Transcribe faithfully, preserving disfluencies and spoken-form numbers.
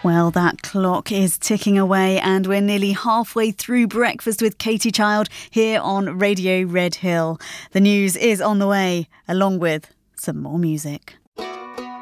Well, that clock is ticking away and we're nearly halfway through Breakfast with Katie Child here on Radio Red Hill. The news is on the way, along with some more music.